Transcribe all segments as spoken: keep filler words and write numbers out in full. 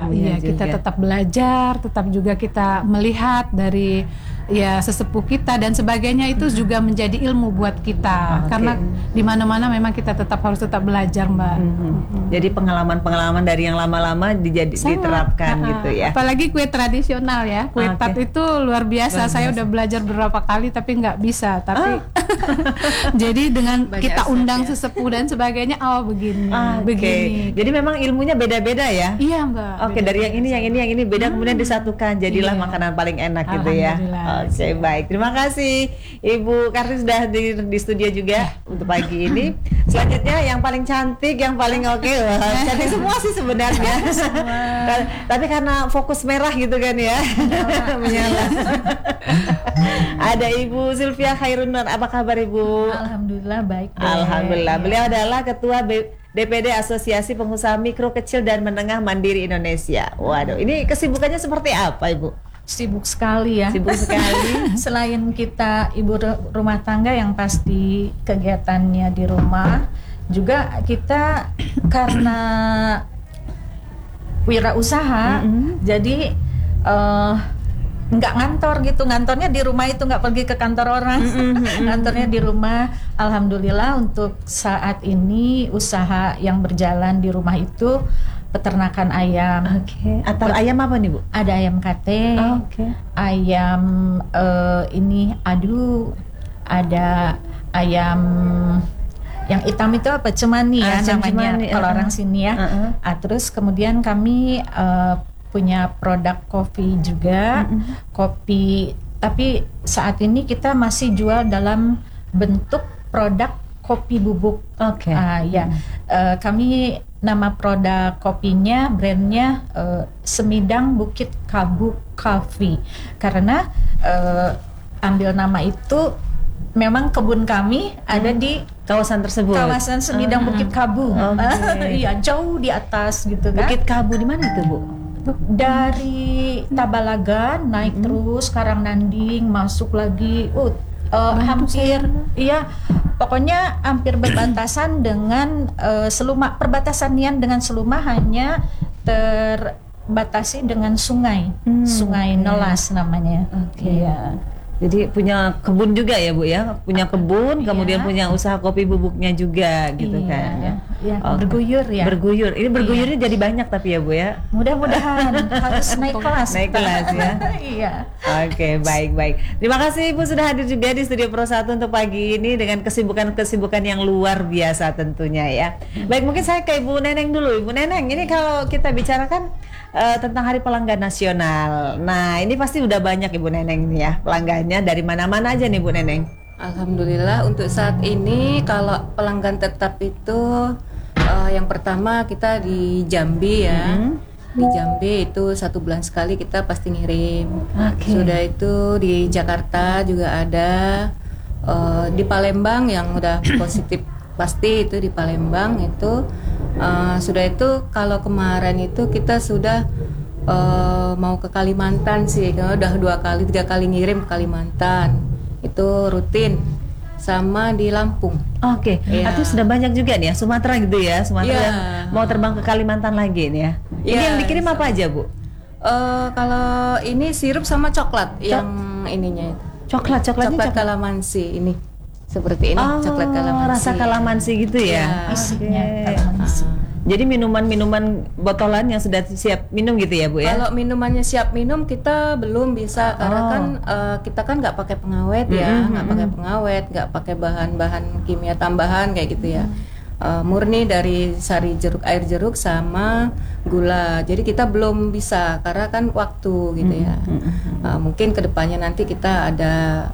ya kita tetap belajar, tetap juga kita melihat dari ya sesepuh kita dan sebagainya itu hmm. juga menjadi ilmu buat kita. Okay. Karena di mana-mana memang kita tetap harus tetap belajar, Mbak. Hmm. Hmm. Jadi pengalaman-pengalaman dari yang lama-lama dijadi, diterapkan uh, gitu ya. Apalagi kue tradisional ya, kue okay. tat itu luar biasa. Luar Saya biasa. udah belajar beberapa kali tapi nggak bisa. Tapi oh. jadi dengan banyak kita undang ya. sesepuh dan sebagainya, oh begini, ah, okay. begini. Jadi memang ilmunya beda-beda ya. Iya, Mbak. Oke, okay, dari yang ini, yang ini, yang ini beda hmm. kemudian disatukan jadilah iya. makanan paling enak gitu ya. Oke, okay, baik. Terima kasih Ibu Kartini sudah di, di studio juga untuk pagi ini. Selanjutnya yang paling cantik, yang paling oke, okay, wah, cantik semua sih sebenarnya. Tapi karena fokus merah gitu kan ya, menyala. Ada Ibu Sylvia Khairun Nur. Apa kabar Ibu? Alhamdulillah baik. Deh. Alhamdulillah. Beliau adalah Ketua B- D P D Asosiasi Pengusaha Mikro Kecil dan Menengah Mandiri Indonesia. Waduh, ini kesibukannya seperti apa Ibu? Sibuk sekali ya. Sibuk sekali. Selain kita ibu rumah tangga yang pasti kegiatannya di rumah, juga kita karena wirausaha, mm-hmm. jadi uh, nggak ngantor gitu, ngantornya di rumah itu, nggak pergi ke kantor orang, mm-hmm. ngantornya di rumah. Alhamdulillah untuk saat ini usaha yang berjalan di rumah itu peternakan ayam. Oke. Okay. Atar ayam apa nih Bu? Ada ayam kate, oh, okay. ayam uh, ini adu, ada ayam yang hitam itu apa? Cemani ya ah, namanya cemani, kalau uh, orang sini ya. Uh-uh. Ah, terus kemudian kami uh, punya produk kopi juga, uh-uh. kopi. Tapi saat ini kita masih jual dalam bentuk produk kopi bubuk. Oke. Okay. Uh, ya, uh, kami nama produk kopinya, brandnya uh, Semidang Bukit Kabu Coffee. Karena uh, ambil nama itu memang kebun kami hmm. ada di kawasan tersebut. Kawasan Semidang hmm. Bukit Kabu. Okay. Iya, jauh di atas gitu kan. Bukit Kabu di mana itu, Bu? Dari Tabalaga naik hmm. terus Karangnanding, masuk lagi. Uh, Uh, hampir iya pokoknya hampir berbatasan dengan uh, Seluma, perbatasan Nian dengan Seluma hanya terbatasi dengan sungai hmm, Sungai okay. Nolas namanya. Oke. Okay. Iya. Jadi punya kebun juga ya Bu ya, punya kebun, iya. kemudian punya usaha kopi bubuknya juga gitu iya. kan. Iya. Oh, berguyur ya. Berguyur. Ini berguyurnya iya. jadi banyak tapi ya Bu ya. Mudah-mudahan harus naik kelas. Naik kelas ya. Iya. Oke, okay, baik-baik. Terima kasih Ibu sudah hadir juga di Studio Pro satu untuk pagi ini dengan kesibukan-kesibukan yang luar biasa tentunya ya. Baik, mungkin saya ke Ibu Neneng dulu. Ibu Neneng, ini kalau kita bicarakan uh, tentang Hari Pelanggan Nasional. Nah, ini pasti udah banyak Ibu Neneng nih ya pelanggannya, dari mana-mana aja nih Bu Neneng. Alhamdulillah untuk saat ini kalau pelanggan tetap itu uh, yang pertama kita di Jambi ya. Mm-hmm. Di Jambi itu satu bulan sekali kita pasti ngirim. Okay. Sudah itu di Jakarta juga ada, uh, di Palembang yang udah positif pasti itu di Palembang itu. Uh, sudah itu kalau kemarin itu kita sudah uh, mau ke Kalimantan sih, karena udah dua kali tiga kali ngirim ke Kalimantan itu rutin, sama di Lampung. Oke, okay. ya. Artinya sudah banyak juga nih ya Sumatera gitu ya, Sumatera ya. Mau terbang ke Kalimantan lagi nih ya. Ini ya, yang dikirim apa aja Bu? Uh, kalau ini sirup sama coklat Cok- yang ininya itu. Coklat, coklatnya coklat coklat kalamansi ini. Seperti ini, oh, coklat kalamansi. Rasa kalamansi gitu ya. Isinya okay. kalamansi. Uh. Jadi minuman-minuman botolan yang sudah siap minum gitu ya Bu ya? Kalau minumannya siap minum kita belum bisa, karena oh. kan uh, kita kan nggak pakai pengawet ya, nggak mm-hmm. pakai pengawet, nggak pakai bahan-bahan kimia tambahan kayak gitu ya. Uh, murni dari sari jeruk, air jeruk sama gula. Jadi kita belum bisa karena kan waktu gitu ya. Mm-hmm. Uh, mungkin kedepannya nanti kita ada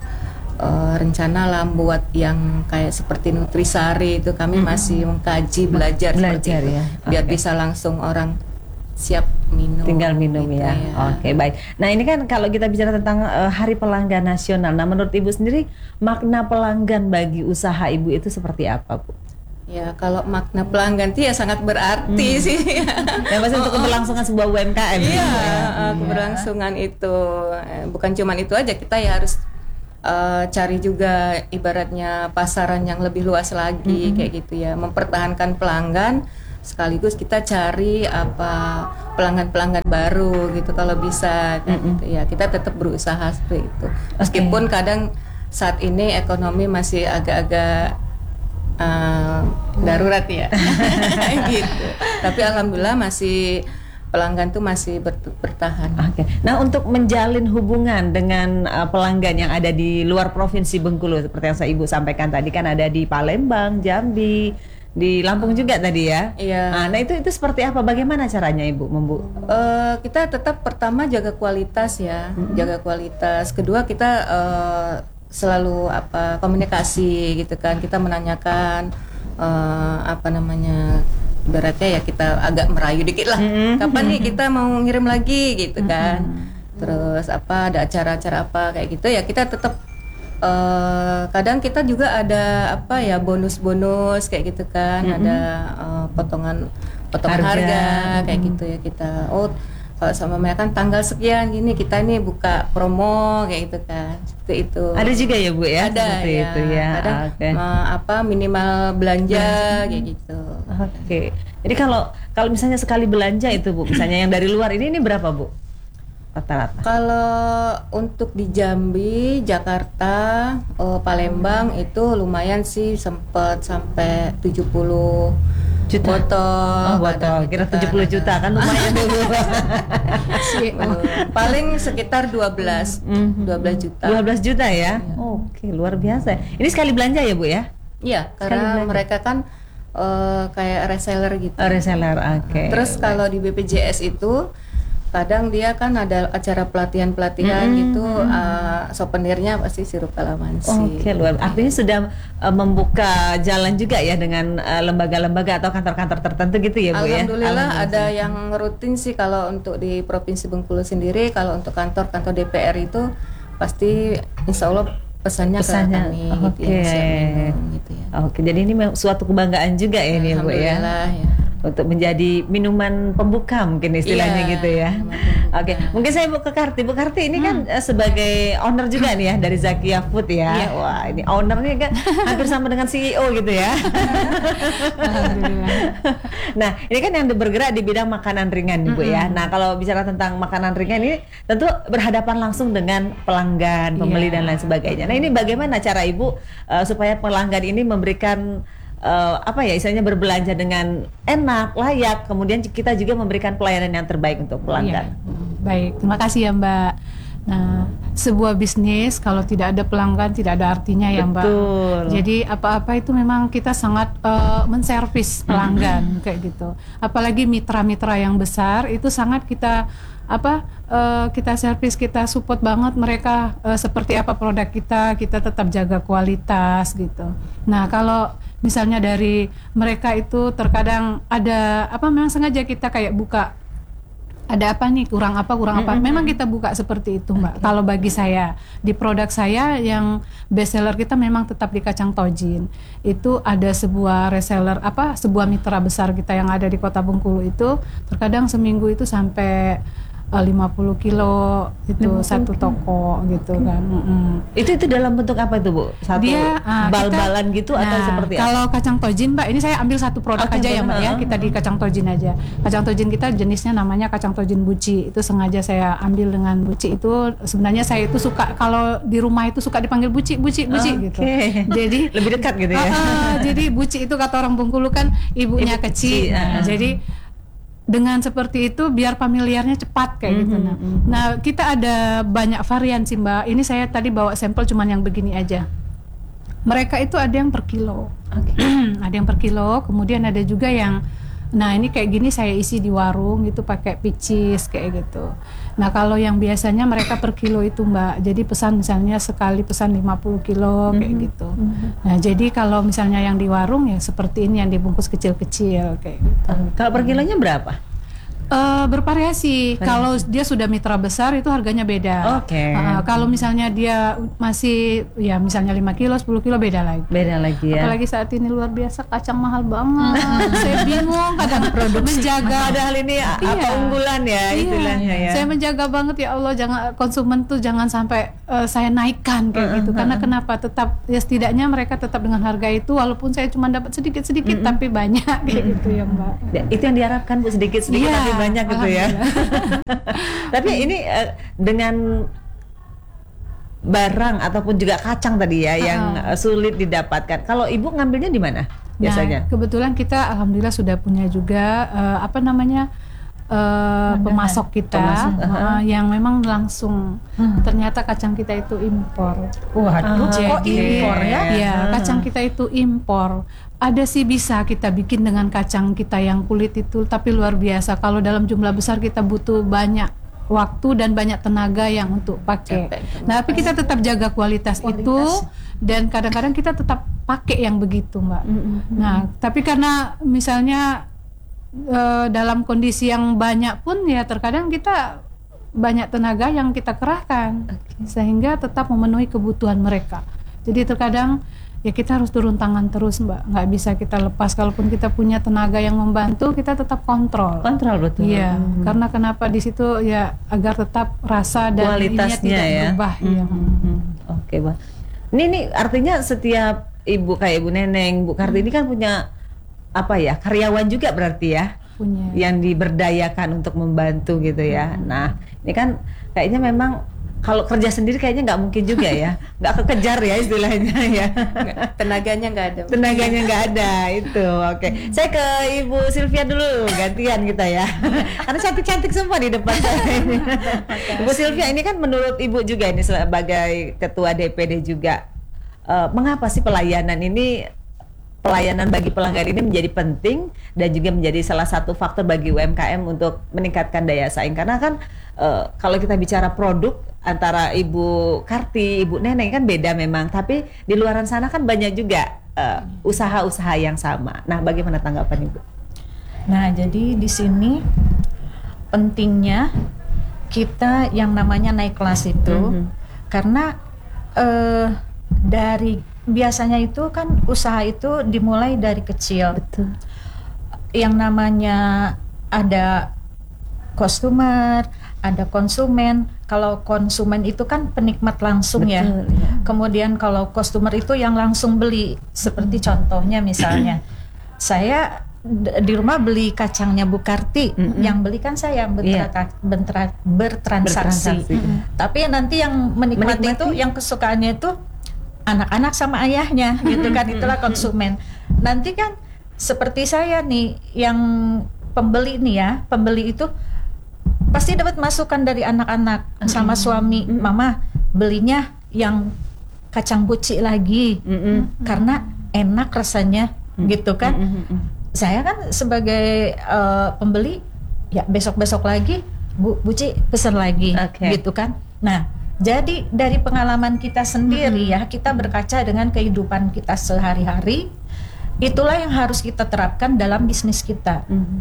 Uh, rencana lah buat yang kayak seperti nutrisari itu kami mm-hmm. masih mengkaji belajar, belajar seperti ya. itu biar okay. bisa langsung orang siap minum, tinggal minum gitu ya, ya. Oke okay, baik. Nah ini kan kalau kita bicara tentang uh, Hari Pelanggan Nasional, nah menurut Ibu sendiri makna pelanggan bagi usaha Ibu itu seperti apa Bu? Ya kalau makna pelanggan itu ya sangat berarti hmm. sih. Yang pasti untuk keberlangsungan sebuah U M K M. Iya, ya. Keberlangsungan itu bukan cuma itu aja, kita ya harus Uh, cari juga ibaratnya pasaran yang lebih luas lagi, mm-hmm. kayak gitu ya, mempertahankan pelanggan sekaligus kita cari apa pelanggan-pelanggan baru gitu kalau bisa kan mm-hmm. gitu ya. Kita tetap berusaha seperti itu. Meskipun okay. kadang saat ini ekonomi masih agak-agak uh, darurat ya. gitu. Tapi alhamdulillah masih pelanggan tuh masih ber- bertahan. Oke. Okay. Nah, untuk menjalin hubungan dengan uh, pelanggan yang ada di luar provinsi Bengkulu seperti yang saya Ibu sampaikan tadi, kan ada di Palembang, Jambi, di Lampung juga tadi ya. Iya. Nah, itu itu seperti apa? Bagaimana caranya Ibu membu? Uh, kita tetap pertama jaga kualitas ya, mm-hmm. jaga kualitas. Kedua kita uh, selalu apa komunikasi gitu kan. Kita menanyakan uh, apa namanya. Beratnya ya kita agak merayu dikit lah. Mm-hmm. Kapan nih kita mau ngirim lagi gitu kan. Mm-hmm. Terus apa ada acara-acara apa kayak gitu ya kita tetap uh, kadang kita juga ada apa ya bonus-bonus kayak gitu kan. Mm-hmm. Ada uh, potongan potongan harga, harga kayak mm-hmm. gitu ya kita. Oh kalau sama mereka kan tanggal sekian gini kita ini buka promo kayak gitu kan. Seperti itu. Ada juga ya Bu ya? Ada seperti ya. itu ya. Kadang okay. uh, apa minimal belanja hmm. kayak gitu. Oke. Okay. Jadi kalau kalau misalnya sekali belanja itu Bu, misalnya yang dari luar ini ini berapa Bu? Rata-rata. Kalau untuk di Jambi, Jakarta, uh, Palembang itu lumayan sih sempat sampai tujuh puluh juta botol. Oh, botol. Kira tujuh puluh juta kan lumayan dulu. Paling sekitar dua belas juta. dua belas juta ya? ya. Oke, luar biasa. Ini sekali belanja ya Bu ya? Iya, karena mereka kan uh, kayak reseller gitu. Oh, reseller, oke. Okay. Terus kalau di B P J S itu kadang dia kan ada acara pelatihan-pelatihan mm-hmm. gitu, uh, souvenirnya pasti sirup kalamansi. Oke, okay, luar. Artinya sudah uh, membuka jalan juga ya dengan uh, lembaga-lembaga atau kantor-kantor tertentu gitu ya Bu ya? Alhamdulillah, Alhamdulillah ada yang rutin sih kalau untuk di Provinsi Bengkulu sendiri. Kalau untuk kantor-kantor D P R itu pasti insya Allah pesannya, pesannya ke kami okay. gitu ya, gitu ya. Oke, jadi ini suatu kebanggaan juga ya ini Bu ya. ya. Untuk menjadi minuman pembuka mungkin istilahnya iya, gitu ya. Oke, okay. Mungkin saya Bu ke Karti. Bu Karti ini hmm. kan uh, sebagai owner juga nih ya dari Zakia Food ya. Iya. Wah, ini ownernya kan hampir sama dengan C E O gitu ya. Alhamdulillah. Nah, ini kan yang bergerak di bidang makanan ringan nih Bu mm-hmm. ya. Nah, kalau bicara tentang makanan ringan ini tentu berhadapan langsung dengan pelanggan, pembeli yeah. dan lain sebagainya. Nah, ini bagaimana cara Ibu uh, supaya pelanggan ini memberikan Uh, apa ya istilahnya berbelanja dengan enak, layak, kemudian kita juga memberikan pelayanan yang terbaik untuk pelanggan. Iya. Baik, terima kasih ya Mbak. Nah, sebuah bisnis kalau tidak ada pelanggan tidak ada artinya ya Mbak. Betul. Jadi apa-apa itu memang kita sangat uh, menservis pelanggan kayak gitu. Apalagi mitra-mitra yang besar itu sangat kita apa uh, kita servis, kita support banget mereka uh, seperti apa produk kita, kita tetap jaga kualitas gitu. Nah, kalau misalnya dari mereka itu terkadang ada apa memang sengaja kita kayak buka ada apa nih kurang apa kurang apa, memang kita buka seperti itu Mbak. Okay. Kalau bagi saya di produk saya yang best seller kita memang tetap di kacang tojin. Itu ada sebuah reseller apa sebuah mitra besar kita yang ada di Kota Bengkulu itu terkadang seminggu itu sampai lima puluh kilo itu satu toko gitu kan. Mm-hmm. Itu itu dalam bentuk apa itu Bu? Satu Dia, uh, bal-balan kita, gitu atau nah, seperti apa? Kalau kacang tojin Mbak, ini saya ambil satu produk okay, aja ya Mbak ya. Kita di kacang tojin aja. Kacang tojin kita jenisnya namanya kacang tojin buci. Itu sengaja saya ambil dengan buci itu. Sebenarnya saya itu suka kalau di rumah itu suka dipanggil buci, buci, buci okay. gitu. Jadi lebih dekat gitu ya. Uh, uh, jadi buci itu kata orang Bengkulu kan ibunya Ibu kecil. Nah, uh. Jadi dengan seperti itu biar familiarnya cepat kayak mm-hmm, gitu. Nah, mm-hmm. nah kita ada banyak varian sih Mbak. Ini saya tadi bawa sampel cuman yang begini aja. Mereka itu ada yang per kilo, okay. ada yang per kilo. Kemudian ada juga yang, nah ini kayak gini saya isi di warung gitu pakai picis kayak gitu. Nah kalau yang biasanya mereka per kilo itu Mbak. Jadi pesan misalnya sekali pesan lima puluh kilo kayak mm-hmm. gitu. Mm-hmm. Nah jadi kalau misalnya yang di warung ya seperti ini yang dibungkus kecil-kecil kayak gitu. Uh, kalau per kilonya berapa? Uh, bervariasi. Kalau dia sudah mitra besar itu harganya beda. Oke. Okay. Uh, kalau misalnya dia masih ya misalnya lima kilo, sepuluh kilo beda lagi. Beda lagi ya. Apalagi saat ini luar biasa kacang mahal banget. Saya bingung kadang produksi menjaga. Padahal ini iya. apa unggulan ya iya. istilahnya ya. Saya menjaga banget ya Allah, jangan konsumen tuh jangan sampai uh, saya naikkan kayak uh, gitu. Uh, Karena uh, kenapa? Tetap ya setidaknya mereka tetap dengan harga itu walaupun saya cuma dapat sedikit-sedikit uh, uh, tapi banyak kayak uh, gitu ya Mbak. Ya, itu yang diharapkan Bu, sedikit-sedikit yeah. tapi banyak gitu ya. Tapi ini uh, dengan barang ataupun juga kacang tadi ya uh-huh. yang uh, sulit didapatkan. Kalau Ibu ngambilnya di mana biasanya? Nah, kebetulan kita alhamdulillah sudah punya juga uh, apa namanya uh, pemasok kita pemasok, uh-huh. uh, yang memang langsung uh-huh. ternyata kacang kita itu impor. Waduh, uh, kok impor ya? Ya, kacang kita itu impor. Ada sih bisa kita bikin dengan kacang kita yang kulit itu, tapi luar biasa. Kalau dalam jumlah besar kita butuh banyak waktu dan banyak tenaga yang untuk pakai. Nah, tapi kita tetap jaga kualitas, kualitas. itu dan kadang-kadang kita tetap pakai yang begitu, Mbak. Mm-hmm. Nah, tapi karena misalnya e, dalam kondisi yang banyak pun ya terkadang kita banyak tenaga yang kita kerahkan okay. sehingga tetap memenuhi kebutuhan mereka. Jadi terkadang ya kita harus turun tangan terus Mbak, nggak bisa kita lepas. Kalaupun kita punya tenaga yang membantu, kita tetap kontrol. Kontrol betul. Iya, hmm. karena kenapa di situ ya agar tetap rasa dan kualitasnya tidak ya. berubah. Hmm. Ya. Hmm. Oke, Bang. Ini nih artinya setiap ibu kayak Ibu Neneng, Bu Kartini hmm. kan punya apa ya karyawan juga berarti ya, punya. Yang diberdayakan untuk membantu gitu ya. Hmm. Nah, ini kan kayaknya memang kalau kerja sendiri kayaknya nggak mungkin juga ya, nggak kekejar ya istilahnya ya. Tenaganya nggak ada. Tenaganya nggak ada itu. Oke, okay. Saya ke Ibu Sylvia dulu, gantian kita ya. Karena cantik-cantik semua di depan saya ini. Ibu Sylvia, ini kan menurut Ibu juga ini sebagai Ketua D P D juga, uh, mengapa sih pelayanan ini pelayanan bagi pelanggan ini menjadi penting dan juga menjadi salah satu faktor bagi U M K M untuk meningkatkan daya saing? Karena kan uh, kalau kita bicara produk antara Ibu Karti, Ibu Neneng kan beda memang, tapi di luaran sana kan banyak juga uh, usaha-usaha yang sama. Nah, bagaimana tanggapan Ibu? Nah, jadi di sini pentingnya kita yang namanya naik kelas itu, mm-hmm. karena uh, dari biasanya itu kan usaha itu dimulai dari kecil. Betul. Yang namanya ada customer, ada konsumen. Kalau konsumen itu kan penikmat langsung. Betul, ya. ya. Kemudian kalau customer itu yang langsung beli. Seperti mm-hmm. contohnya misalnya, saya d- di rumah beli kacangnya Bu Karti, mm-hmm. yang beli kan saya yang bertra- yeah. bertra- bertransaksi. bertransaksi. Mm-hmm. Tapi nanti yang menikmati, menikmati itu, yang kesukaannya itu anak-anak sama ayahnya, gitu kan. Itulah konsumen. Nanti kan seperti saya nih, yang pembeli nih ya, pembeli itu pasti dapat masukan dari anak-anak sama suami, mama belinya yang kacang buci lagi, mm-hmm. karena enak rasanya, mm-hmm. gitu kan. Mm-hmm. Saya kan sebagai uh, pembeli, ya besok-besok lagi Bu buci pesan lagi, okay. gitu kan. Nah, jadi dari pengalaman kita sendiri, mm-hmm. ya, kita berkaca dengan kehidupan kita sehari-hari. Itulah yang harus kita terapkan dalam bisnis kita. Mm-hmm.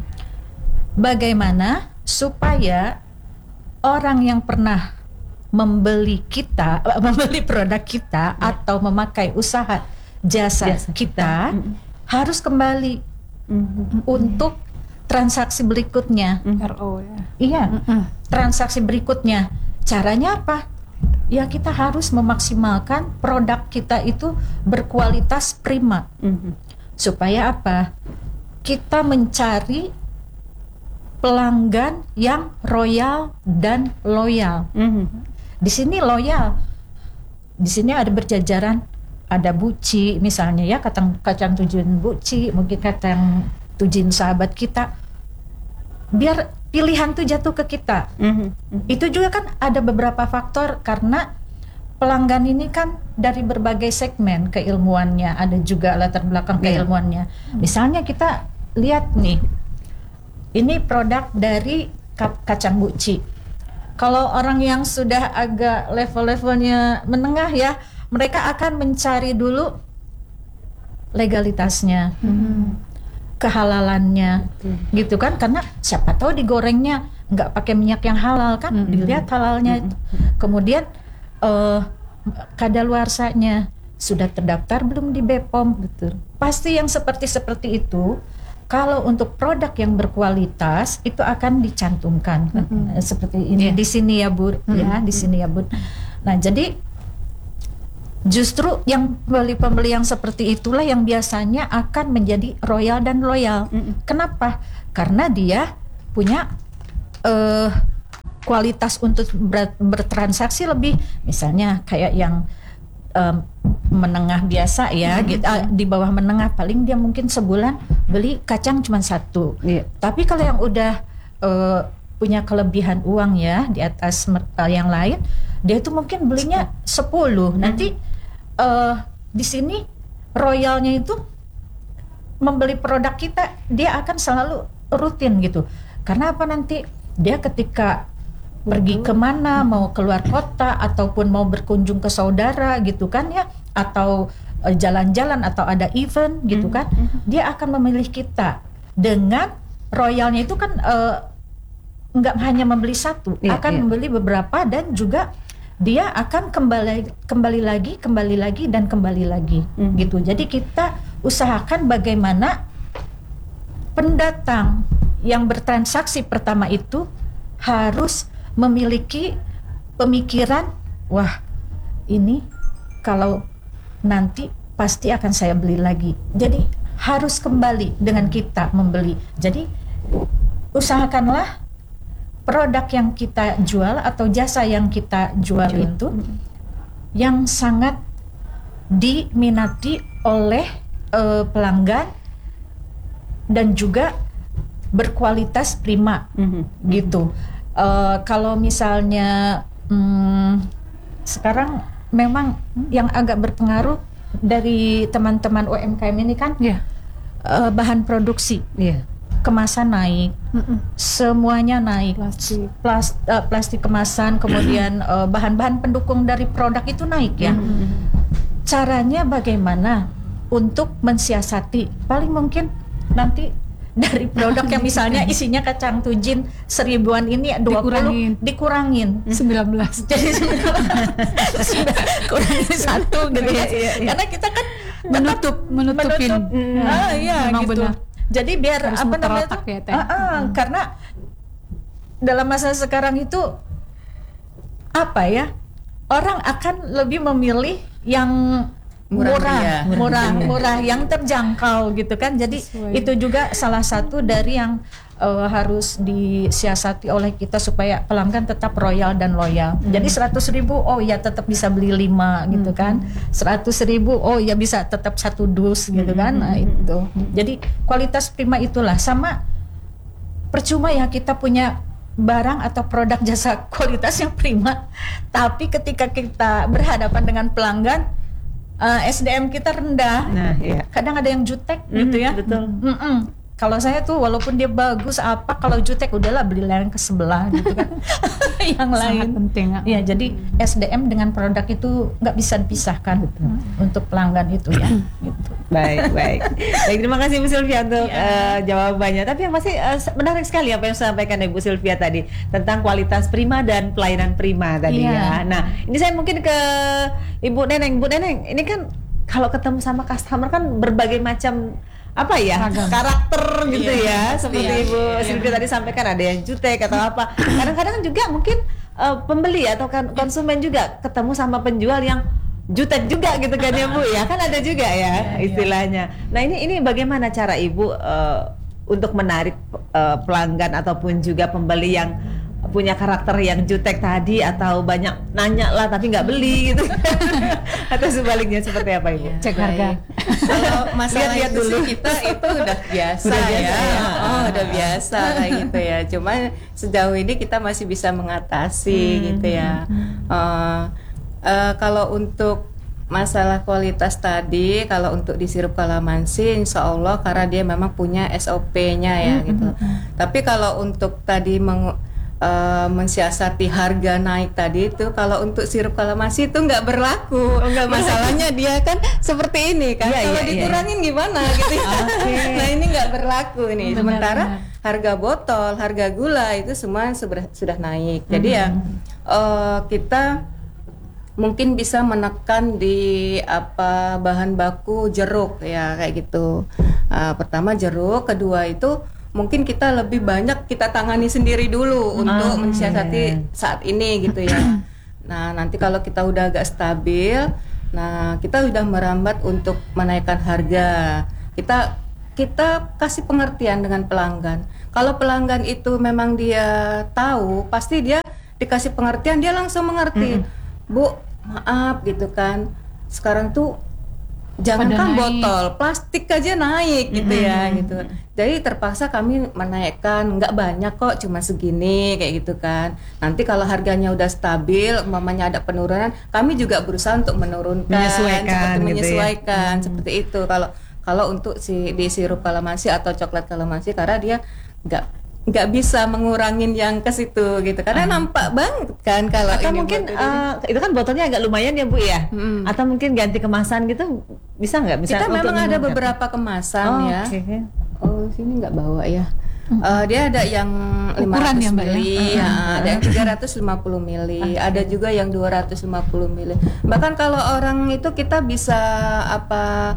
Bagaimana supaya orang yang pernah membeli kita, membeli produk kita, ya. atau memakai usaha jasa, jasa kita, kita. Mm-hmm. harus kembali mm-hmm. untuk transaksi berikutnya. Mm-hmm. R O ya. Iya, mm-hmm. transaksi berikutnya. Caranya apa? Ya kita harus memaksimalkan produk kita itu berkualitas prima. Mm-hmm. Supaya apa? Kita mencari pelanggan yang royal dan loyal. Mm-hmm. Di sini loyal. Di sini ada berjajaran, ada buci misalnya ya, kacang kacang tujuan buci, mungkin kacang tujuan sahabat kita. Biar pilihan tuh jatuh ke kita. Mm-hmm. Itu juga kan ada beberapa faktor, karena pelanggan ini kan dari berbagai segmen keilmuannya, ada juga latar belakang keilmuannya. Yeah. Misalnya kita lihat nih, ini produk dari kacang buci. Kalau orang yang sudah agak level-levelnya menengah ya, mereka akan mencari dulu legalitasnya. Hmm. kehalalannya, hmm. gitu kan? Karena siapa tahu digorengnya nggak pakai minyak yang halal kan, hmm. dilihat halalnya. Hmm. Kemudian uh, kadaluarsanya sudah terdaftar belum di B P O M? Betul. Pasti yang seperti seperti itu. Kalau untuk produk yang berkualitas itu akan dicantumkan mm-hmm. seperti ini yeah. di sini ya Bu, mm-hmm. ya di sini ya Bu. Nah jadi justru yang pembeli-pembeli yang seperti itulah yang biasanya akan menjadi royal dan loyal. Mm-hmm. Kenapa? Karena dia punya uh, kualitas untuk ber- bertransaksi lebih, misalnya kayak yang Um, menengah biasa ya, mm-hmm. gitu, uh, di bawah menengah paling dia mungkin sebulan beli kacang cuma satu. Yeah. Tapi kalau yang udah uh, punya kelebihan uang ya di atas uh, yang lain, dia itu mungkin belinya sepuluh. Mm-hmm. Nanti uh, di sini royalnya itu membeli produk kita, dia akan selalu rutin gitu. Karena apa, nanti dia ketika pergi kemana, mau keluar kota ataupun mau berkunjung ke saudara gitu kan ya, atau uh, jalan-jalan atau ada event gitu kan, mm-hmm. dia akan memilih kita dengan royalnya itu kan uh, nggak hanya membeli satu, yeah, akan yeah. membeli beberapa dan juga dia akan kembali kembali lagi, kembali lagi dan kembali lagi mm-hmm. gitu. Jadi kita usahakan bagaimana pendatang yang bertransaksi pertama itu harus memiliki pemikiran, wah ini kalau nanti pasti akan saya beli lagi. Jadi harus kembali dengan kita membeli. Jadi usahakanlah produk yang kita jual atau jasa yang kita jual, jual. itu yang sangat diminati oleh uh, pelanggan dan juga berkualitas prima, mm-hmm. gitu. Uh, kalau misalnya hmm, sekarang memang yang agak berpengaruh dari teman-teman U M K M ini kan yeah. uh, bahan produksi, yeah. kemasan naik, Mm-mm. semuanya naik, plastik, Plas, uh, plastik kemasan, kemudian uh, bahan-bahan pendukung dari produk itu naik ya. Mm-hmm. Caranya bagaimana untuk mensiasati? Paling mungkin nanti dari produk yang misalnya isinya kacang tujin seribuan ini dua puluh dikurangin, dikurangin. sembilan belas jadi kurangin satu gitu ya, iya, iya. Karena kita kan menutup menutupin menutup, mm, ah, iya, gitu. Benar. Jadi biar harus apa namanya tuh, ya, ah, ah, hmm. karena dalam masa sekarang itu apa ya, orang akan lebih memilih yang murah, murah, ya. murah, murah, yang terjangkau gitu kan. Jadi Sesuai. itu juga salah satu dari yang uh, harus disiasati oleh kita supaya pelanggan tetap royal dan loyal. Hmm. Jadi seratus ribu, oh ya tetap bisa beli lima hmm. gitu kan. Seratus ribu, oh ya bisa tetap satu dus gitu kan. Nah itu. Jadi kualitas prima itulah. Sama percuma ya kita punya barang atau produk jasa kualitas yang prima, tapi ketika kita berhadapan dengan pelanggan, Uh, S D M kita rendah, nah, iya. kadang ada yang jutek mm, gitu ya. Betul. Mm-mm. Kalau saya tuh walaupun dia bagus apa, kalau jutek udahlah beli yang ke sebelah gitu kan. Yang Sangat lain. penting. Ya, jadi S D M dengan produk itu nggak bisa dipisahkan hmm. untuk pelanggan itu ya. Gitu. Baik, baik. Baik, terima kasih Bu Sylvia untuk ya. uh, jawabannya. Tapi yang masih uh, menarik sekali apa yang disampaikan Ibu Sylvia tadi tentang kualitas prima dan pelayanan prima tadi ya. ya. Nah, ini saya mungkin ke Ibu Neneng. Bu Neneng, ini kan kalau ketemu sama customer kan berbagai macam apa ya Ragam. karakter gitu iya, ya seperti iya, Ibu iya. Sylvia tadi sampaikan, ada yang jutek atau apa. Kadang-kadang juga mungkin uh, pembeli atau kan konsumen juga ketemu sama penjual yang jutek juga gitu kan ya Bu ya, kan ada juga ya istilahnya. Nah ini ini bagaimana cara Ibu uh, untuk menarik uh, pelanggan ataupun juga pembeli yang punya karakter yang jutek tadi, atau banyak nanya lah tapi nggak beli gitu atau sebaliknya, seperti apa Ibu? Ya, cek harga. Kalau masalah lihat dulu kita itu udah biasa, udah biasa ya, ya. Oh udah biasa kayak gitu ya. Cuma sejauh ini kita masih bisa mengatasi hmm. gitu ya. Uh, uh, kalau untuk masalah kualitas tadi, kalau untuk di sirup kalamansi, insya Allah karena dia memang punya S O P-nya ya hmm. gitu. Tapi kalau untuk tadi meng uh, mensiasati harga naik tadi itu, kalau untuk sirup kalamasi itu nggak berlaku. Oh, nggak Masalahnya dia kan seperti ini kan, ya, kalau ya, dikurangin ya. gimana gitu. Okay. Nah ini nggak berlaku ini. Benar, Sementara benar. harga botol, harga gula itu semua sudah naik. Jadi hmm. ya uh, kita mungkin bisa menekan di apa bahan baku jeruk ya kayak gitu. Uh, pertama jeruk, kedua itu mungkin kita lebih banyak kita tangani sendiri dulu untuk hmm. mensiasati saat ini gitu ya. Nah nanti kalau kita udah agak stabil, nah kita udah merambat untuk menaikkan harga. Kita kita kasih pengertian dengan pelanggan. Kalau pelanggan itu memang dia tahu, pasti dia dikasih pengertian, dia langsung mengerti. Hmm. Bu, maaf gitu kan, sekarang tuh jangankan botol, plastik aja naik gitu mm-hmm. ya gitu. Jadi terpaksa kami menaikkan, nggak banyak kok, cuma segini kayak gitu kan. Nanti kalau harganya udah stabil, umpamanya ada penurunan, kami juga berusaha untuk menurunkan, menyesuaikan, seperti gitu menyesuaikan ya. seperti itu. Kalau kalau untuk si di sirup kalamasi atau coklat kalamasi, karena dia nggak nggak bisa mengurangin yang ke situ gitu karena uh. nampak banget kan kalau atau ini mungkin uh, itu kan botolnya agak lumayan ya Bu ya, hmm. atau mungkin ganti kemasan gitu bisa nggak? Bisa kita memang ada beberapa kemasan oh, ya. Okay. Oh sini nggak bawa ya. Uh, dia ada yang lima ratus mili, ya, uh, ada yang tiga ratus lima puluh mili, uh, ada juga yang dua ratus lima puluh mili. Bahkan kalau orang itu kita bisa apa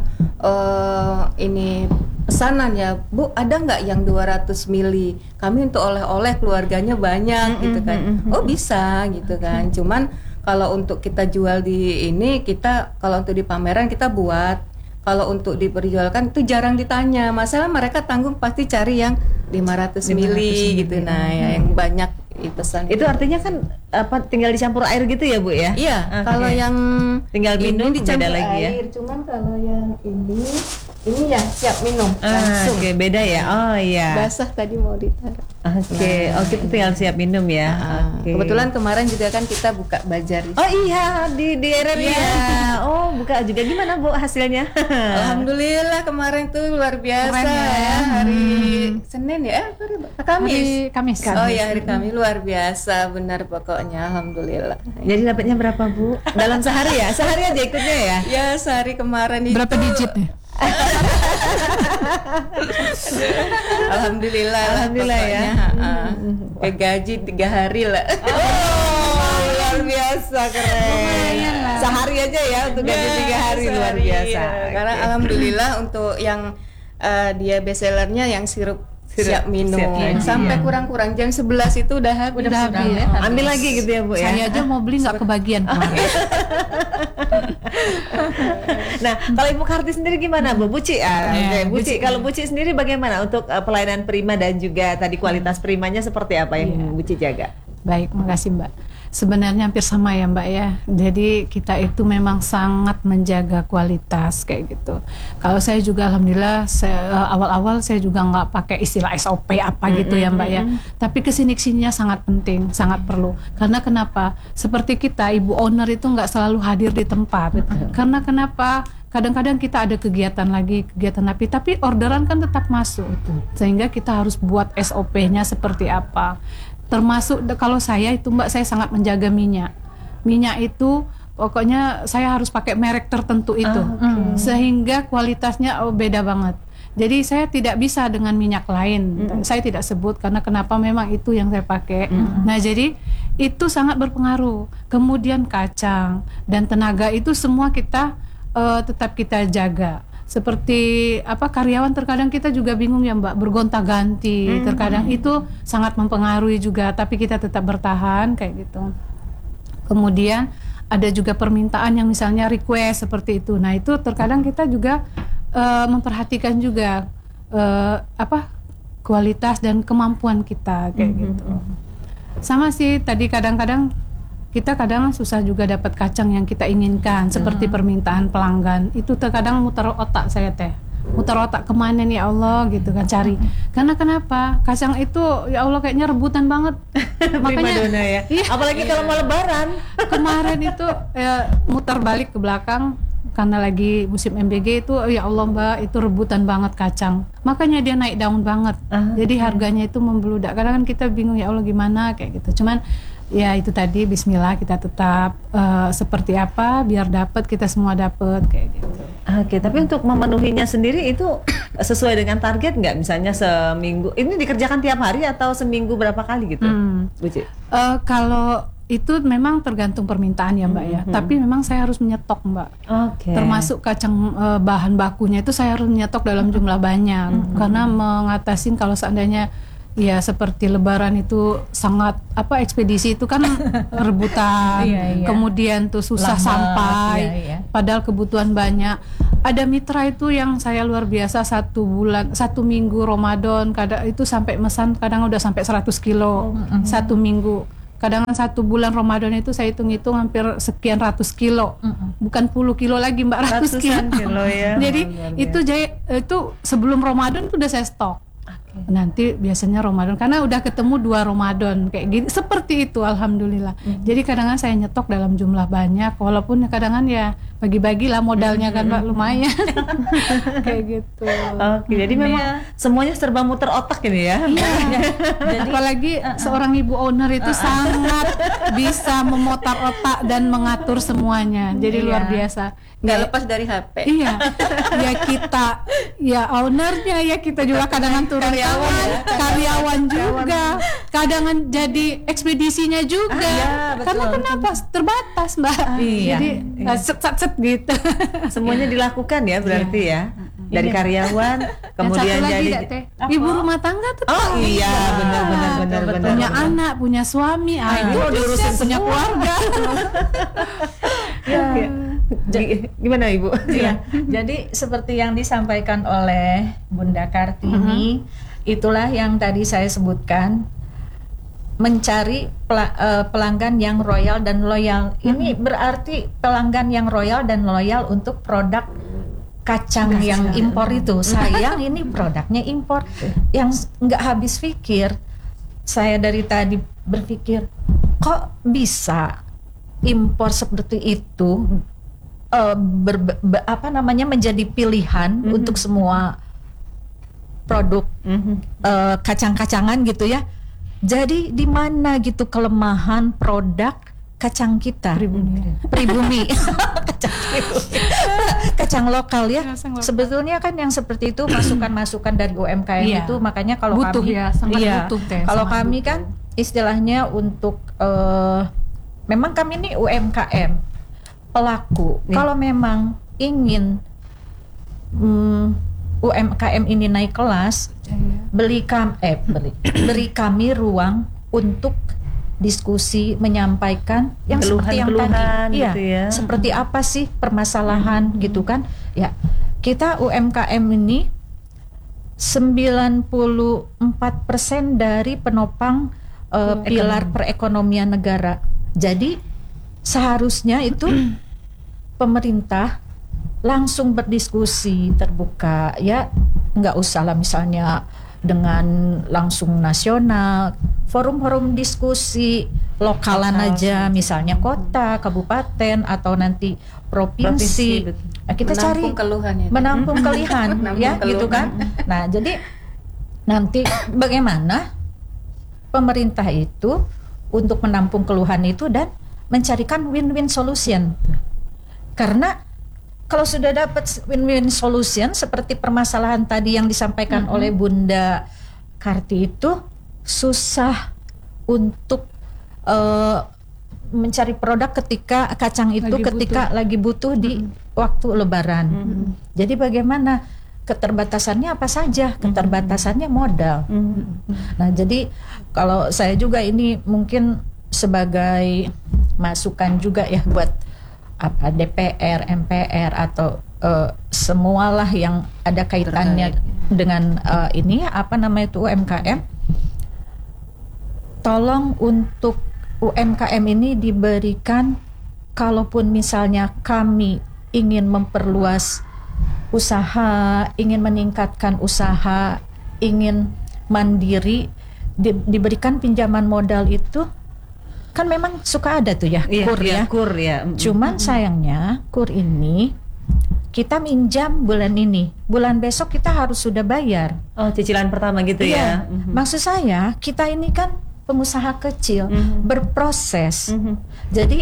uh, ini pesanan ya, Bu, ada nggak yang dua ratus mili? Kami untuk oleh-oleh keluarganya banyak gitu kan. Oh bisa gitu kan. Cuman kalau untuk kita jual di ini, kita kalau untuk di pameran kita buat. Kalau untuk diperjualkan itu jarang ditanya. Masalah mereka tanggung pasti cari yang lima ratus mili gitu. Nah, ya, yang banyak pesan. Itu artinya kan apa tinggal dicampur air gitu ya, Bu ya? Iya, okay. Kalau yang tinggal minum dicampur beda lagi ya. Air, cuman kalau yang ini ini ya siap minum ah, langsung. Oke, okay, beda ya. Oh iya. Basah tadi mau ditaruh. Oke, okay. Nah, oh kita tinggal siap minum ya. Uh, okay. Kebetulan kemarin juga kan kita buka bazar. Oh iya, di di R R I ya. Oh, buka juga, gimana Bu hasilnya? Alhamdulillah kemarin tuh luar biasa. Keren, ya. Hari hmm. Senin ya, hari Kamis. Hari Kamis. Oh ya, hari Kamis luar biasa, benar pokoknya. Alhamdulillah. Jadi dapatnya berapa Bu? Dalam sehari ya? Sehari aja ikutnya ya? Ya sehari kemarin itu. Berapa digit nih? Alhamdulillah, alhamdulillah ya. Uh, ke gaji tiga hari lah. Oh, luar biasa, keren. Sehari aja ya untuk gaji tiga hari, sehari, luar biasa. Ya. Karena okay. alhamdulillah untuk yang uh, dia bestsellernya yang sirup siap minum siap, sampai iya. kurang-kurang jam sebelas itu udah habis. Udah habis ya. Ambil lagi gitu ya Bu ya. Saya aja mau beli nggak kebagian. Nah, kalau Ibu Karti sendiri gimana Bu? Buci ah, ya, okay. Buci. Kalau Buci sendiri bagaimana untuk uh, pelayanan prima dan juga tadi kualitas primanya seperti apa yang yeah. Buci jaga? Baik, makasih Mbak. Sebenarnya hampir sama ya Mbak ya. Jadi kita itu memang sangat menjaga kualitas kayak gitu. Kalau saya juga alhamdulillah saya, awal-awal saya juga nggak pakai istilah S O P apa mm-hmm. gitu ya Mbak ya. Tapi kesini-kesininya sangat penting, sangat perlu. Karena kenapa? Seperti kita ibu owner itu nggak selalu hadir di tempat. Betul. Karena kenapa? Kadang-kadang kita ada kegiatan lagi, kegiatan tapi tapi orderan kan tetap masuk. Betul. Sehingga kita harus buat S O P-nya seperti apa. Termasuk kalau saya itu Mbak, saya sangat menjaga minyak. Minyak itu pokoknya saya harus pakai merek tertentu itu, ah, okay. sehingga kualitasnya oh, beda banget. Jadi saya tidak bisa dengan minyak lain. Mm-hmm. Saya tidak sebut karena kenapa memang itu yang saya pakai. Mm-hmm. Nah jadi itu sangat berpengaruh. Kemudian kacang dan tenaga itu semua kita uh, tetap kita jaga. Seperti apa karyawan terkadang kita juga bingung ya Mbak, bergonta-ganti, mm-hmm. terkadang itu sangat mempengaruhi juga, tapi kita tetap bertahan kayak gitu. Kemudian ada juga permintaan yang misalnya request seperti itu. Nah itu terkadang kita juga uh, memperhatikan juga uh, apa kualitas dan kemampuan kita kayak mm-hmm. gitu. Sama sih tadi kadang-kadang kita kadang susah juga dapat kacang yang kita inginkan, hmm. seperti permintaan pelanggan. Itu terkadang muter otak saya teh, muter otak kemana nih Allah gitu kan cari. Karena kenapa? Kacang itu ya Allah kayaknya rebutan banget. Makanya dona ya. Iya, apalagi iya. kalau mau Lebaran. Kemarin itu ya, muter balik ke belakang, karena lagi musim M B G itu, ya Allah Mbak, itu rebutan banget kacang. Makanya dia naik daun banget. Uh, Jadi harganya itu membeludak. Kadang kan kita bingung, ya Allah gimana kayak gitu. Cuman ya itu tadi Bismillah, kita tetap uh, seperti apa biar dapat, kita semua dapat kayak gitu. Oke, tapi untuk memenuhinya sendiri itu sesuai dengan target nggak? Misalnya seminggu ini dikerjakan tiap hari atau seminggu berapa kali gitu, hmm. Bu Ci? Uh, kalau itu memang tergantung permintaan ya Mbak ya. Mm-hmm. Tapi memang saya harus menyetok Mbak. Okay. Termasuk kacang uh, bahan bakunya itu saya harus menyetok dalam jumlah banyak. Mm-hmm. Karena mengatasin kalau seandainya ya seperti Lebaran itu sangat apa ekspedisi itu kan rebutan, iya, iya. kemudian tuh susah Lambat, sampai, iya, iya. padahal kebutuhan banyak. Ada mitra itu yang saya luar biasa, satu bulan, satu minggu Ramadan, kadang itu sampai mesan kadang udah sampai seratus kilo mm-hmm. satu minggu. Kadang satu bulan Ramadan itu saya hitung-hitung hampir sekian ratus kilo, mm-hmm. bukan puluh kilo lagi Mbak, ratus kilo. kilo ya. Jadi itu jaya, itu sebelum Ramadan itu udah saya stok. Nanti biasanya Ramadan karena udah ketemu dua Ramadan kayak gini, seperti itu alhamdulillah. Mm-hmm. Jadi kadang-kadang saya nyetok dalam jumlah banyak, walaupun kadang-kadang ya bagi-bagi lah modalnya kan Mbak, lumayan. Kayak gitu. Oke, jadi memang ya. Semuanya serba muter otak ini ya. Iya. Jadi apalagi uh-uh. seorang ibu owner itu uh-uh. sangat bisa memutar otak dan mengatur semuanya. Jadi iya. luar biasa. Nggak lepas dari H P. Iya. Ya kita ya ownernya, ya kita juga kadang-kadang turun karyawan, ya. karyawan juga. Kadang-kadang jadi ekspedisinya juga. Ah, ya, karena kenapa? Terbatas Mbak. Ah, iya. Jadi iya. set-set gitu. Semuanya dilakukan ya berarti iya. ya. Dari karyawan, kemudian jadi lagi, ibu rumah tangga tetap. Oh iya, benar-benar benar-benar. Punya benar. anak, punya suami, ah, itu diurusin punya keluarga. Ya. Gimana Ibu? Ya, jadi seperti yang disampaikan oleh Bunda Kartini, uh-huh. itulah yang tadi saya sebutkan, mencari pel- uh, pelanggan yang royal dan loyal. Uh-huh. Ini berarti pelanggan yang royal dan loyal untuk produk kacang Gak yang siap. impor itu. Sayang ini produknya impor. Yang nggak habis pikir, saya dari tadi berpikir, kok bisa impor seperti itu uh, ber, ber, apa namanya menjadi pilihan mm-hmm. untuk semua produk mm-hmm. uh, kacang-kacangan gitu ya. Jadi di mana gitu kelemahan produk kacang kita? Pribumi. Pribumi. kacang pribumi. Kacang lokal ya. Lokal. Sebetulnya kan yang seperti itu masukan-masukan dari U M K M iya. itu, makanya kalau butuh kami ya, sangat iya, butuh teh. Kalau sangat kami butuh. kan istilahnya untuk uh, memang kami ini U M K M pelaku. Nih. Kalau memang ingin um, U M K M ini naik kelas, beli kam eh beli beri kami ruang untuk diskusi, menyampaikan yang keluhan, seperti yang keluhan, tadi, gitu iya, ya. seperti apa sih permasalahan hmm. gitu kan? Ya, kita U M K M ini sembilan puluh empat persen dari penopang uh, pilar perekonomian negara. Jadi seharusnya itu pemerintah langsung berdiskusi terbuka, ya nggak usah lah misalnya dengan langsung nasional, forum-forum diskusi lokalan Lokal. aja, misalnya kota, kabupaten atau nanti provinsi. provinsi nah, kita menampung cari keluhan ya, menampung keluhan ya keluhan. gitu kan. Nah jadi nanti bagaimana pemerintah itu untuk menampung keluhan itu dan mencarikan win-win solution. Karena kalau sudah dapat win-win solution seperti permasalahan tadi yang disampaikan mm-hmm. oleh Bunda Karti itu, susah untuk uh, mencari produk ketika kacang itu lagi ketika butuh. lagi butuh di mm-hmm. waktu Lebaran. Mm-hmm. Jadi bagaimana? Keterbatasannya apa saja? Keterbatasannya modal. Mm-hmm. Nah, jadi kalau saya juga ini mungkin sebagai masukan juga ya buat apa D P R, M P R atau uh, semualah yang ada kaitannya Terkait. dengan uh, ini apa namanya itu U M K M. Tolong untuk U M K M ini diberikan, kalaupun misalnya kami ingin memperluas usaha, ingin meningkatkan usaha, ingin mandiri, di, diberikan pinjaman modal itu. Kan memang suka ada tuh ya, iya, kur iya, ya. Kur ya. Cuman sayangnya kur ini kita minjam bulan ini, bulan besok kita harus sudah bayar. Oh, cicilan pertama gitu iya. ya. Mm-hmm. Maksud saya, kita ini kan pengusaha kecil, mm-hmm. berproses. Mm-hmm. Jadi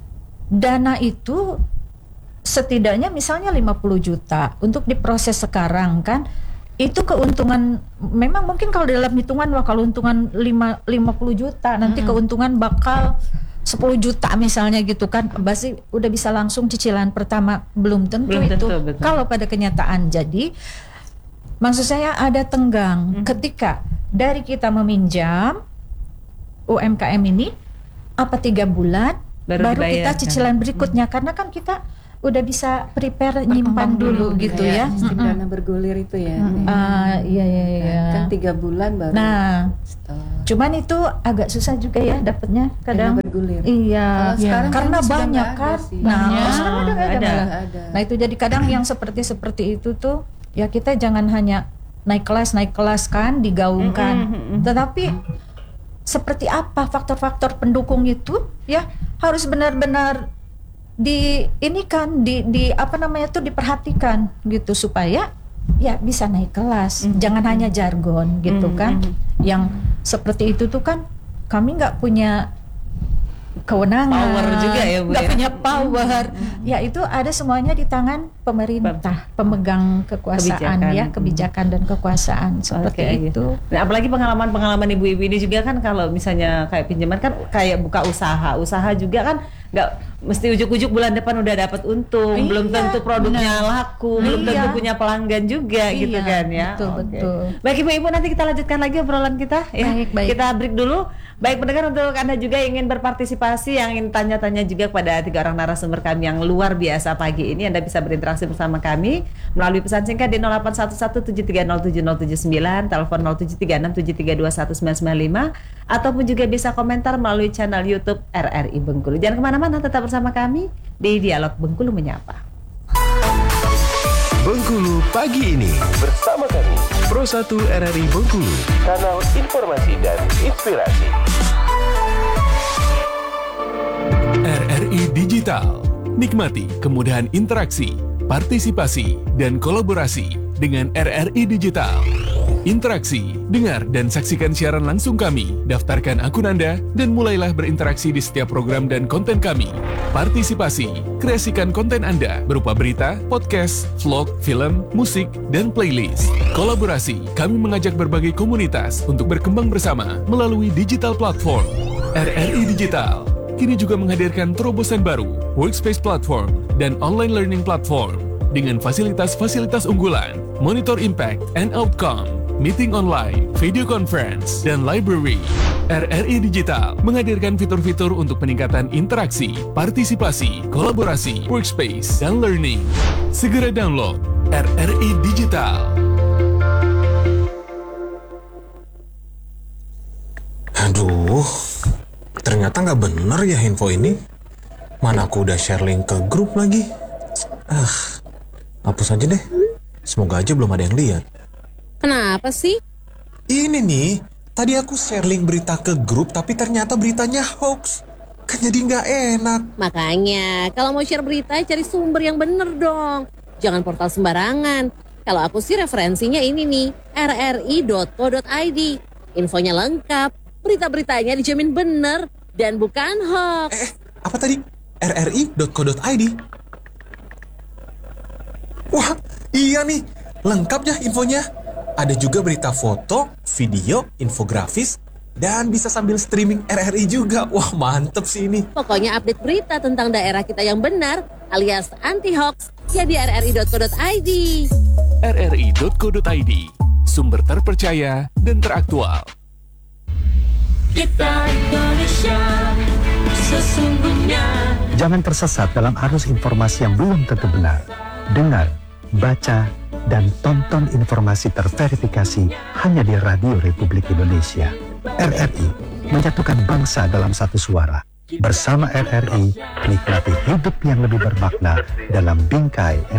dana itu setidaknya misalnya lima puluh juta untuk diproses sekarang kan, itu keuntungan memang mungkin kalau dalam hitungan wah kalau untungan lima puluh juta nanti mm-hmm. keuntungan bakal sepuluh juta misalnya gitu kan, pasti udah bisa langsung cicilan pertama, belum tentu belum itu tentu, kalau pada kenyataan. Jadi maksud saya ada tenggang mm-hmm. ketika dari kita meminjam U M K M ini apa tiga bulan baru, baru kita cicilan berikutnya mm-hmm. karena kan kita udah bisa prepare nyimpan dulu, dulu gitu ya, ya. Sistem mm-hmm. dana bergulir itu ya. Mm-hmm. Uh, iya iya iya. Kan tiga bulan baru. Nah, stop. Cuman itu agak susah juga ya dapatnya kadang. Dana bergulir. Iya. Ya. Karena banyak kan. Nah, oh, sekarang udah nggak ada. ada. ada. Nah itu jadi kadang yang seperti seperti itu tuh ya kita jangan hanya naik kelas naik kelas kan digaungkan, mm-hmm. tetapi seperti apa faktor-faktor pendukung itu ya harus benar-benar di ini kan di di apa namanya tuh diperhatikan gitu supaya ya bisa naik kelas, mm-hmm. jangan hanya jargon gitu mm-hmm. kan, yang seperti itu tuh kan kami nggak punya kewenangan, power juga ya Bu, nggak ya? punya power, mm-hmm. ya itu ada semuanya di tangan pemerintah, pemegang kekuasaan kebijakan. ya kebijakan dan kekuasaan seperti okay, itu. Nah, apalagi pengalaman-pengalaman ibu-ibu ini juga kan kalau misalnya kayak pinjaman kan kayak buka usaha, usaha juga kan nggak mesti ujuk-ujuk bulan depan udah dapat untung, iya, belum tentu produknya bener. laku, iya. belum tentu punya pelanggan juga iya, gitu kan ya. Betul okay. betul. Baik ibu-ibu, nanti kita lanjutkan lagi obrolan kita ya. Baik, baik. Kita break dulu. Baik pendengar, untuk Anda juga yang ingin berpartisipasi, yang ingin tanya-tanya juga kepada tiga orang narasumber kami yang luar biasa pagi ini, Anda bisa berinteraksi bersama kami melalui pesan singkat di nol delapan satu satu tujuh tiga nol tujuh nol tujuh sembilan, telepon nol tujuh tiga enam tujuh tiga dua satu sembilan sembilan lima, ataupun juga bisa komentar melalui channel YouTube R R I Bengkulu. Jangan kemana-mana, tetap bersama kami di Dialog Bengkulu Menyapa. Bengkulu pagi ini bersama kami Pro satu R R I Bengkulu, kanal informasi dan inspirasi. R R I Digital, nikmati kemudahan interaksi, partisipasi, dan kolaborasi dengan R R I Digital. Interaksi, dengar dan saksikan siaran langsung kami, daftarkan akun Anda, dan mulailah berinteraksi di setiap program dan konten kami. Partisipasi, kreasikan konten Anda berupa berita, podcast, vlog, film, musik, dan playlist. Kolaborasi, kami mengajak berbagai komunitas untuk berkembang bersama melalui digital platform. R R I Digital kini juga menghadirkan terobosan baru, workspace platform, dan online learning platform dengan fasilitas-fasilitas unggulan, monitor impact and outcome, meeting online, video conference, dan library. R R I Digital menghadirkan fitur-fitur untuk peningkatan interaksi, partisipasi, kolaborasi, workspace, dan learning. Segera download R R I Digital. Aduh, ternyata nggak bener ya info ini. Mana aku udah share link ke grup lagi. Ah, hapus aja deh. Semoga aja belum ada yang lihat. Kenapa sih? Ini nih, tadi aku share link berita ke grup tapi ternyata beritanya hoax. Kan jadi nggak enak. Makanya, kalau mau share berita cari sumber yang bener dong. Jangan portal sembarangan. Kalau aku sih referensinya ini nih, r r i dot co dot i d. Infonya lengkap, berita-beritanya dijamin bener dan bukan hoax. Eh, apa tadi? r r i dot co dot i d. Wah, iya nih, lengkap ya infonya. Ada juga berita foto, video, infografis, dan bisa sambil streaming R R I juga. Wah, mantep sih ini. Pokoknya update berita tentang daerah kita yang benar alias anti hoax ya di r r i dot co dot i d. r r i dot co dot i d, sumber terpercaya dan teraktual. Kita Indonesia sesungguhnya. Jangan tersesat dalam arus informasi yang belum tentu benar. Dengar, baca, dan tonton informasi terverifikasi hanya di Radio Republik Indonesia. R R I menyatukan bangsa dalam satu suara. Bersama R R I, nikmati hidup yang lebih bermakna dalam bingkai